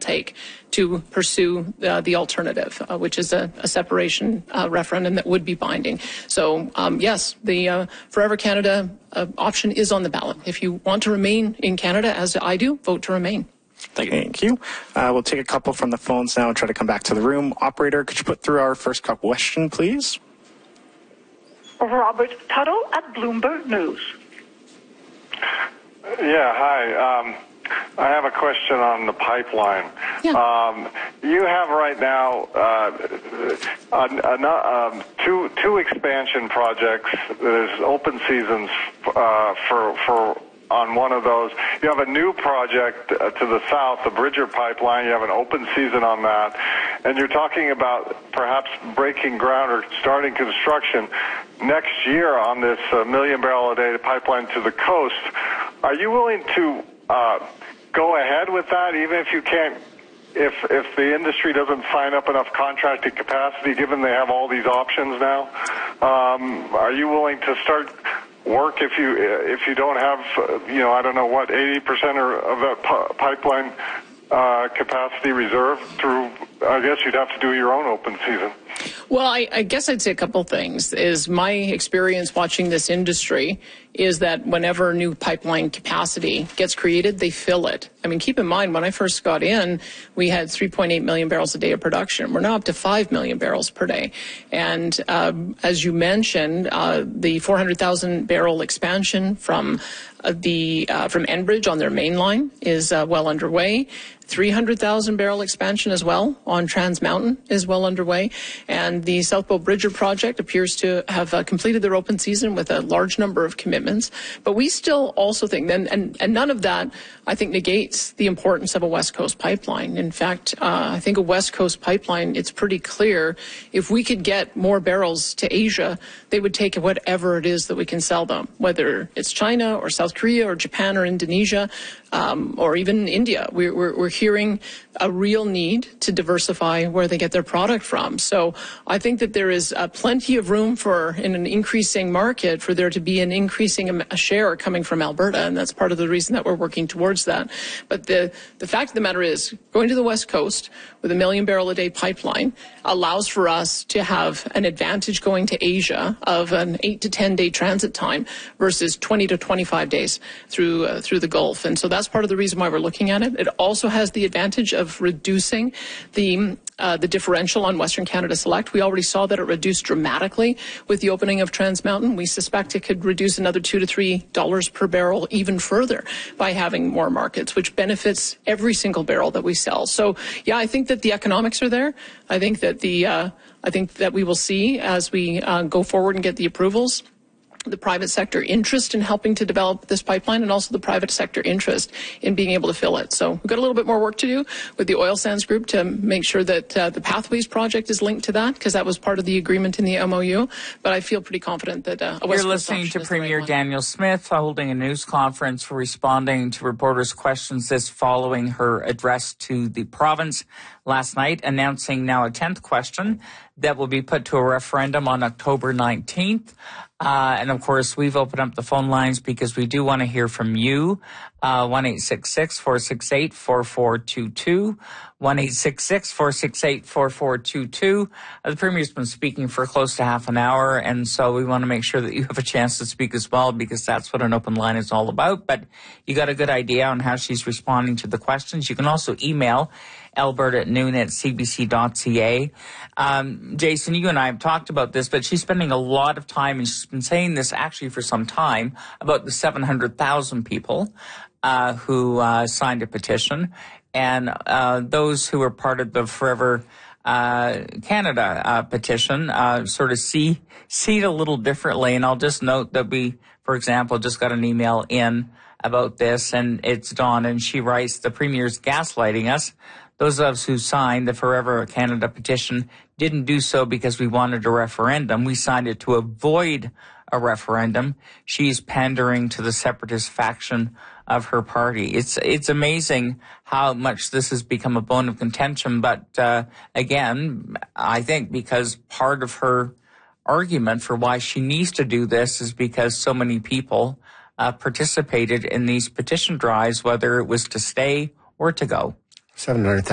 take to pursue the alternative, which is a separation referendum that would be binding. So, yes, the Forever Canada option is on the ballot. If you want to remain in Canada, as I do, vote to remain. Thank you. We'll take a couple from the phones now and try to come back to the room. Operator, could you put through our first question, please? Robert Tuttle at Bloomberg News. Yeah, hi. I have a question on the pipeline. Yeah. You have right now two expansion projects. There's open seasons for on one of those. You have a new project to the south, the Bridger Pipeline. You have an open season on that. And you're talking about perhaps breaking ground or starting construction next year on this million-barrel-a-day pipeline to the coast. Are you willing to go ahead with that, even if you can't, if the industry doesn't sign up enough contracted capacity, given they have all these options now? Are you willing to start work if you don't have, I don't know what, 80% of that pipeline capacity reserved through, I guess you'd have to do your own open season. Well, I guess I'd say a couple things. Is my experience watching this industry is that whenever new pipeline capacity gets created, they fill it. I mean, keep in mind, when I first got in, we had 3.8 million barrels a day of production. We're now up to 5 million barrels per day. And as you mentioned, the 400,000 barrel expansion from Enbridge on their main line is well underway. 300,000 barrel expansion as well on Trans Mountain is well underway. And the South Bow Bridger project appears to have completed their open season with a large number of commitments. But we still also think, and none of that, I think, negates the importance of a West Coast pipeline. In fact, I think a West Coast pipeline, it's pretty clear, if we could get more barrels to Asia, they would take whatever it is that we can sell them, whether it's China or South Korea or Japan or Indonesia, or even India. We're hearing a real need to diversify where they get their product from. So I think that there is plenty of room in an increasing market for there to be an increasing share coming from Alberta, and that's part of the reason that we're working towards that. But the fact of the matter is, going to the West Coast with a million-barrel-a-day pipeline allows for us to have an advantage going to Asia of an 8 to 10 day transit time versus 20 to 25 days through the Gulf. And so that's part of the reason why we're looking at it. It also has the advantage of reducing the differential on Western Canada Select. We already saw that it reduced dramatically with the opening of Trans Mountain. We suspect it could reduce another $2 to $3 per barrel even further by having more markets, which benefits every single barrel that we sell. So, yeah, I think that the economics are there. I think that we will see as we go forward and get the approvals, the private sector interest in helping to develop this pipeline, and also the private sector interest in being able to fill it. So we've got a little bit more work to do with the oil sands group to make sure that the Pathways project is linked to that, because that was part of the agreement in the MOU. But I feel pretty confident that a West You're Coast listening to option Premier is the right one. Danielle Smith holding a news conference for responding to reporters' questions this following her address to the province last night, announcing now a 10th question that will be put to a referendum on October 19th. And, of course, we've opened up the phone lines because we do want to hear from you. 1-866-468-4422. 1-866-468-4422. The Premier's been speaking for close to half an hour, and so we want to make sure that you have a chance to speak as well, because that's what an open line is all about. But you got a good idea on how she's responding to the questions. You can also email alberta@noon@cbc.ca. Jason, you and I have talked about this, but she's spending a lot of time, and she's been saying this actually for some time, about the 700,000 people who signed a petition, and those who were part of the Forever Canada petition sort of see it a little differently. And I'll just note that we, for example, just got an email in about this, and it's Dawn, and she writes, "The Premier's gaslighting us. Those of us who signed the Forever Canada petition didn't do so because we wanted a referendum. We signed it to avoid a referendum. She's pandering to the separatist faction of her party." It's amazing how much this has become a bone of contention. But again, I think because part of her argument for why she needs to do this is because so many people participated in these petition drives, whether it was to stay or to go. 700,000.